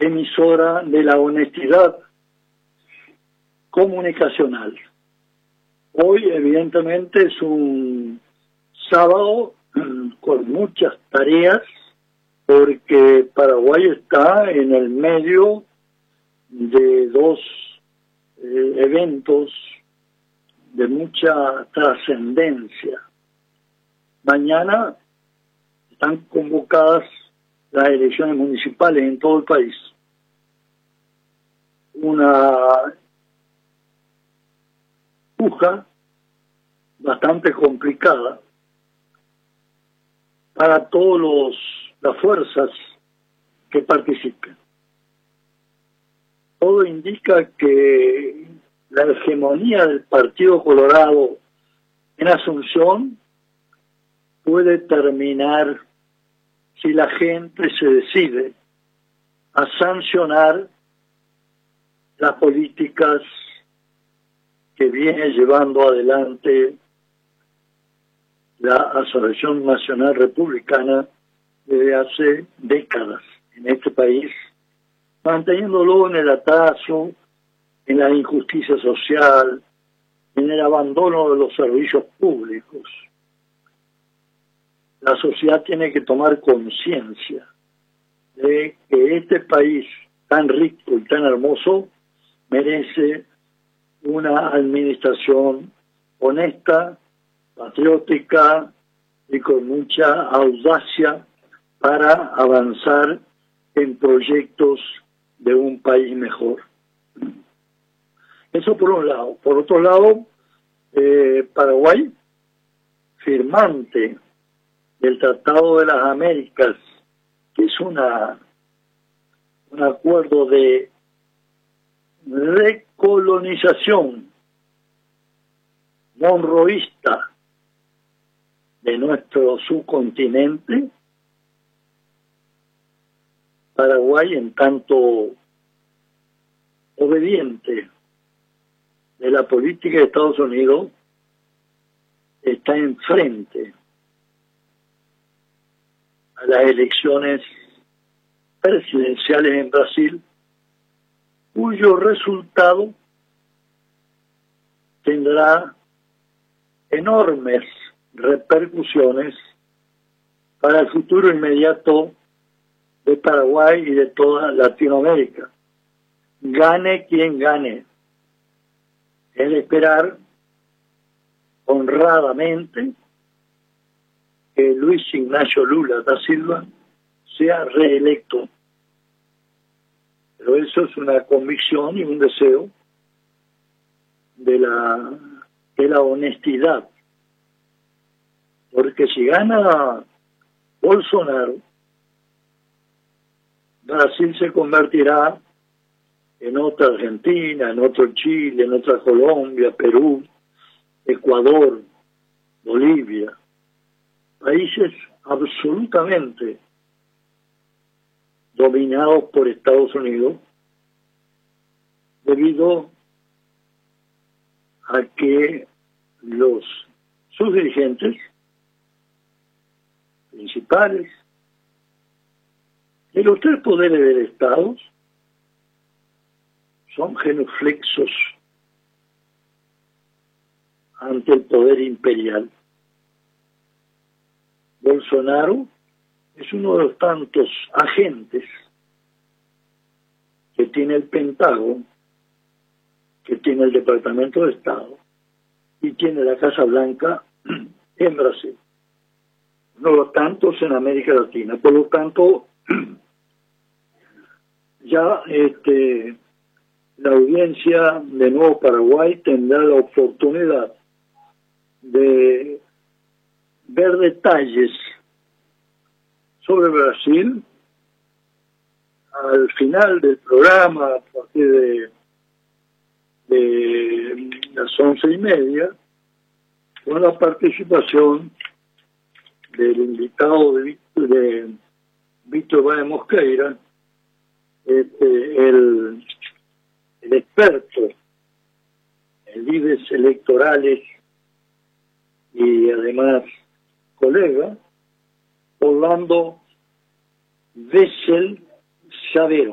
emisora de la honestidad comunicacional. Hoy, evidentemente, es un sábado con muchas tareas, porque Paraguay está en el medio de dos eventos de mucha trascendencia. Mañana están convocadas las elecciones municipales en todo el país. Una puja bastante complicada para todas las fuerzas que participen. Todo indica que la hegemonía del Partido Colorado en Asunción puede terminar si la gente se decide a sancionar las políticas que viene llevando adelante la Asociación Nacional Republicana desde hace décadas en este país, manteniéndolo en el atraso, en la injusticia social, en el abandono de los servicios públicos. La sociedad tiene que tomar conciencia de que este país tan rico y tan hermoso merece una administración honesta, patriótica y con mucha audacia para avanzar en proyectos de un país mejor. Eso por un lado. Por otro lado, Paraguay, firmante del Tratado de las Américas, que es un acuerdo de recolonización monroísta de nuestro subcontinente. Paraguay, en tanto obediente de la política de Estados Unidos, está enfrente a las elecciones presidenciales en Brasil, cuyo resultado tendrá enormes repercusiones para el futuro inmediato de Paraguay y de toda Latinoamérica. Gane quien gane. Es de esperar honradamente que Luis Ignacio Lula da Silva sea reelecto. Pero eso es una convicción y un deseo de la honestidad. Porque si gana Bolsonaro, Brasil se convertirá en otra Argentina, en otro Chile, en otra Colombia, Perú, Ecuador, Bolivia. Países absolutamente dominados por Estados Unidos, debido a que sus dirigentes principales de los tres poderes del Estado son genuflexos ante el poder imperial. Bolsonaro es uno de los tantos agentes que tiene el Pentágono, que tiene el Departamento de Estado y tiene la Casa Blanca en Brasil. Uno de los tantos en América Latina. Por lo tanto, ya la audiencia de Nuevo Paraguay tendrá la oportunidad de ver detalles sobre Brasil al final del programa, a partir de las 11:30, con la participación del invitado de Víctor Báez Mosqueira, el experto en líderes electorales y además colega, Orlando Wessel Chavero.